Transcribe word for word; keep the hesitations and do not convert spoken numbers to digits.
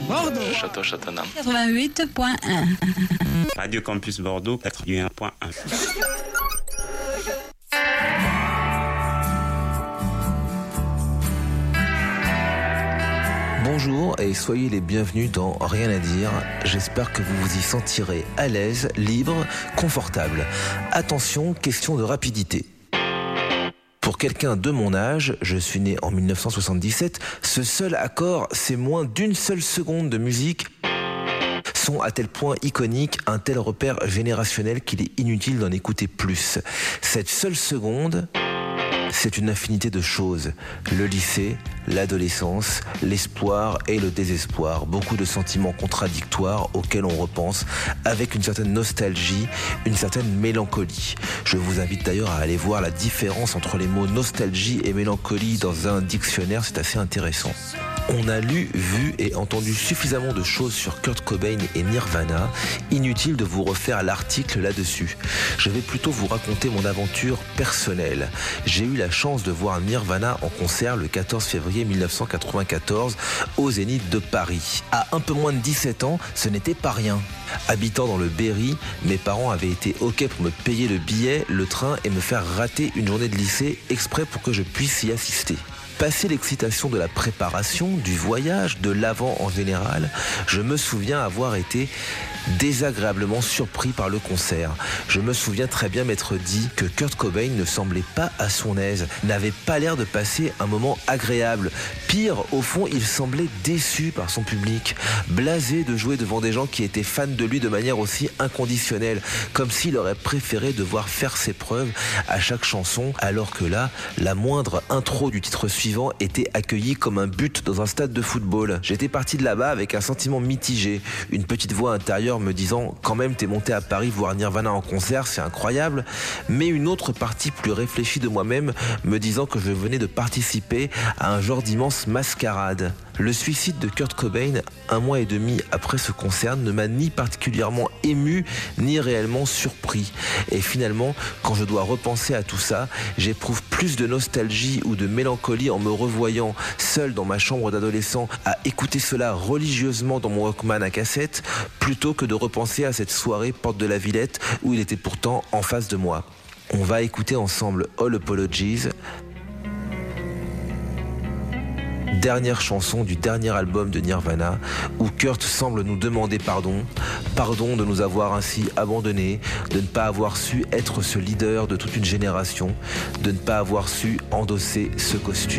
Bordeaux. Château-Châteauneuf. quatre-vingt-huit point un. Radio Campus Bordeaux, quatre-vingt-un point un. Bonjour et soyez les bienvenus dans Rien à dire. J'espère que vous vous y sentirez à l'aise, libre, confortable. Attention, question de rapidité. Pour quelqu'un de mon âge, je suis né en mille neuf cent soixante-dix-sept, ce seul accord, c'est moins d'une seule seconde de musique, sont à tel point iconiques, un tel repère générationnel qu'il est inutile d'en écouter plus. Cette seule seconde, c'est une infinité de choses. Le lycée, l'adolescence, l'espoir et le désespoir. Beaucoup de sentiments contradictoires auxquels on repense avec une certaine nostalgie, une certaine mélancolie. Je vous invite d'ailleurs à aller voir la différence entre les mots nostalgie et mélancolie dans un dictionnaire, c'est assez intéressant. On a lu, vu et entendu suffisamment de choses sur Kurt Cobain et Nirvana. Inutile de vous refaire l'article là-dessus. Je vais plutôt vous raconter mon aventure personnelle. J'ai eu la chance de voir Nirvana en concert le quatorze février mille neuf cent quatre-vingt-quatorze au Zénith de Paris. À un peu moins de dix-sept ans, ce n'était pas rien. Habitant dans le Berry, mes parents avaient été OK pour me payer le billet, le train et me faire rater une journée de lycée exprès pour que je puisse y assister. Passé l'excitation de la préparation, du voyage, de l'avant en général, je me souviens avoir été désagréablement surpris par le concert. Je me souviens très bien m'être dit que Kurt Cobain ne semblait pas à son aise, n'avait pas l'air de passer un moment agréable. Pire, au fond, il semblait déçu par son public, blasé de jouer devant des gens qui étaient fans de lui de manière aussi inconditionnelle, comme s'il aurait préféré devoir faire ses preuves à chaque chanson, alors que là, la moindre intro du titre suivant était accueillie comme un but dans un stade de football. J'étais parti de là-bas avec un sentiment mitigé, une petite voix intérieure me disant « quand même t'es monté à Paris voir Nirvana en concert, c'est incroyable », mais une autre partie plus réfléchie de moi-même me disant que je venais de participer à un genre d'immense mascarade. Le suicide de Kurt Cobain, un mois et demi après ce concert, ne m'a ni particulièrement ému, ni réellement surpris. Et finalement, quand je dois repenser à tout ça, j'éprouve plus de nostalgie ou de mélancolie en me revoyant seul dans ma chambre d'adolescent à écouter cela religieusement dans mon Walkman à cassette, plutôt que de repenser à cette soirée porte de la Villette où il était pourtant en face de moi. On va écouter ensemble All Apologies, dernière chanson du dernier album de Nirvana, où Kurt semble nous demander pardon, pardon de nous avoir ainsi abandonnés, de ne pas avoir su être ce leader de toute une génération, de ne pas avoir su endosser ce costume.